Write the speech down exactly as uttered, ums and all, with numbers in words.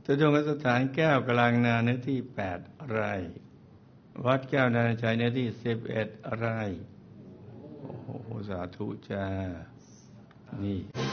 ตุดงคสถานแก้วกลางนาเนื้อที่แปดไร่วัดแก้วนาชัยเนื้อที่สิบเอ็ดไร่โอ้โหสาธุจ้านี่